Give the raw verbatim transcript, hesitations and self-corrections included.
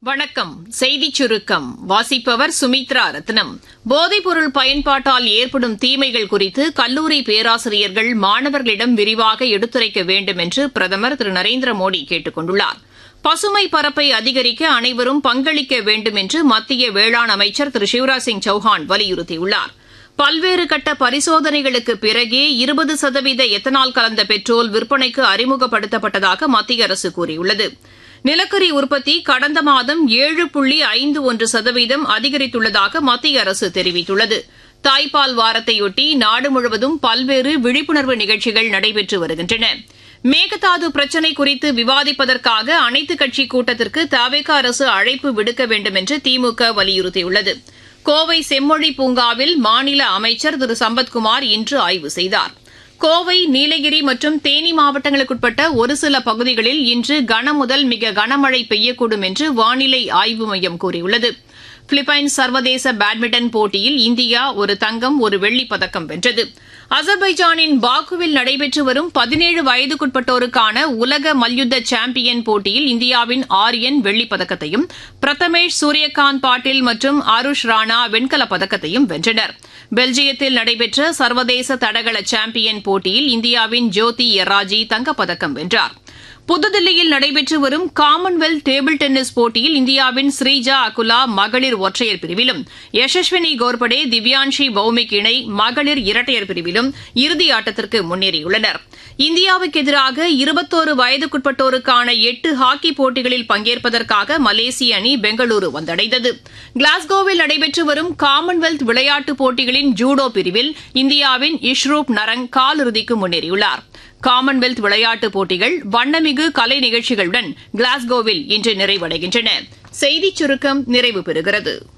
வணக்கம். செய்திச் சுருக்கம் வாசிப்பவர் சுமித்ரா ரத்னம். போதைப்பொருள் பயன்பாட்டால் ஏற்படும் தீமைகள் குறித்து கல்லூரி பேராசிரியர்கள் மாணவர்களிடம் விரிவாக எடுத்துரைக்க வேண்டும் என்று பிரதமர் திரு நரேந்திர மோடி கேட்டுக் கொண்டுள்ளார். பசுமை பரப்பை அதிகரிக்க அனைவரும் பங்களிக்க வேண்டும் என்று மத்திய வேளாண் அமைச்சர் திரு சிவராஜ் சிங் சௌஹான் வலியுறுத்தியுள்ளார். பல்வேறு கட்ட பரிசோதனைகளுக்கு பிறகே இருபது சதவீத எத்தனால் கலந்த பெட்ரோல் விற்பனைக்கு அறிமுகப்படுத்தப்பட்டதாக மத்திய அரசு கூறியுள்ளது. நிலக்கரி உற்பத்தி கடந்த மாதம் ஏழு புள்ளி ஐந்து ஒன்று சதவீதம் அதிகரித்துள்ளதாக மத்திய அரசு தெரிவித்துள்ளது. தாய்ப்பால் வாரத்தையொட்டி நாடு முழுவதும் பல்வேறு விழிப்புணர்வு நிகழ்ச்சிகள் நடைபெற்று வருகின்றன. மேகதாது பிரச்சினை குறித்து விவாதிப்பதற்காக அனைத்துக் கட்சி கூட்டத்திற்கு தவேக அரசு அழைப்பு விடுக்க வேண்டும் என்று திமுக வலியுறுத்தியுள்ளது. கோவை செம்மொழி பூங்காவில் மாநில அமைச்சர் திரு சம்பத்குமார் இன்று ஆய்வு செய்தார். கோவை, நீலகிரி மற்றும் தேனி மாவட்டங்களுக்குட்பட்ட ஒரு சில பகுதிகளில் இன்று கனமுதல் மிக கனமழை பெய்யக்கூடும் என்று வானிலை ஆய்வு மையம் கூறியுள்ளது. பிலிப்பைன்ஸ் சர்வதேச பேட்மிண்டன் போட்டியில் இந்தியா ஒரு தங்கம், ஒரு வெள்ளிப் பதக்கம் வென்றது. அசர்பைஜானின் பாக்குவில் நடைபெற்று வரும் பதினேழு வயதுக்குட்பட்டோருக்கான உலக மல்யுத்த சாம்பியன் போட்டியில் இந்தியாவின் ஆரியன் வெள்ளிப் பதக்கத்தையும், பிரதமேஷ் சூரியகாந்த் பாட்டீல் மற்றும் ஆருஷ் ராணா வெண்கலப் பதக்கத்தையும் வென்றனர். பெல்ஜியத்தில் நடைபெற்ற சர்வதேச தடகள சாம்பியன் போட்டியில் இந்தியாவின் ஜோதி எராஜி தங்கப்பதக்கம் வென்றார். புதுதில்லியில் நடைபெற்று வரும் காமன்வெல்த் டேபிள் டென்னிஸ் போட்டியில் இந்தியாவின் ஸ்ரீஜா அகுலா மகளிர் ஒற்றையர் பிரிவிலும், யசஸ்வினி கோர்படே, திவ்யான்ஷி பௌமிக் இணை மகளிர் இரட்டையர் பிரிவிலும் இறுதியாட்டத்திற்கு முன்னேறியுள்ளனர். இந்தியாவுக்கு எதிராக இருபத்தோரு வயதுக்குட்பட்டோருக்கான எட்டு ஹாக்கி போட்டிகளில் பங்கேற்பதற்காக மலேசிய அணி பெங்களூரு வந்தடைந்தது. கிளாஸ்கோவில் நடைபெற்று வரும் காமன்வெல்த் விளையாட்டுப் போட்டிகளின் ஜூடோ பிரிவில் இந்தியாவின் இஷ்ரூப் நரங் காலிறுதிக்கு முன்னேறியுள்ளார். காமன்வெல்த் விளையாட்டுப் போட்டிகள் வண்ணமிகு கலை நிகழ்ச்சிகளுடன் கிளாஸ்கோவில் இன்று நிறைவடைகின்றன. செய்திச் சுருக்கம் நிறைவு பெறுகிறது.